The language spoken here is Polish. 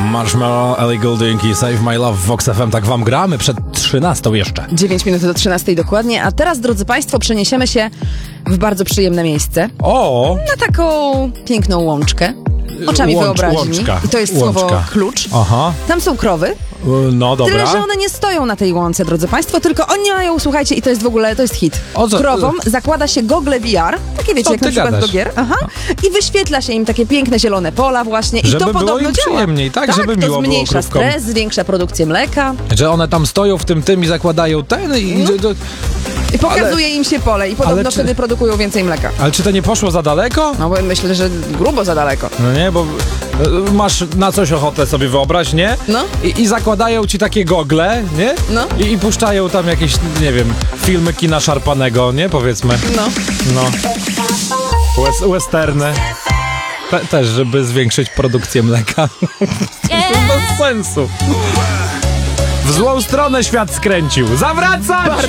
Marshmallow, Ellie Goulding i Save My Love w Vox FM. Tak wam gramy przed 13 jeszcze. 9 minut do 13 dokładnie, a teraz, drodzy Państwo, przeniesiemy się w bardzo przyjemne miejsce. O! Na taką piękną łączkę. Oczami wyobraźni. Łączka. I to jest Łączka. słowo klucz. Aha. Tam są krowy. No dobra. Tyle, że one nie stoją na tej łące, drodzy Państwo, tylko oni mają, słuchajcie, i to jest w ogóle, to jest hit. O co? Krowom zakłada się gogle VR, takie wiecie, Co jak na ty przykład gadasz? do gier, i wyświetla się im takie piękne zielone pola właśnie i Żeby to było podobno im działa. przyjemniej, tak? Żeby to miło było zmniejsza krówkom. stres, zwiększa produkcję mleka Że one tam stoją w tym i zakładają ten i... i pokazuje im się pole i podobno czy- wtedy produkują więcej mleka. Ale czy to nie poszło za daleko? No bo myślę, że grubo za daleko. No nie, bo masz na coś ochotę sobie wyobraź, nie? No. I zakładają ci takie gogle, nie? No. I puszczają tam jakieś, nie wiem, filmy kina szarpanego, nie? Powiedzmy. No. Westerny. Też, żeby zwiększyć produkcję mleka. Bez sensu. W złą stronę świat skręcił. Zawracać!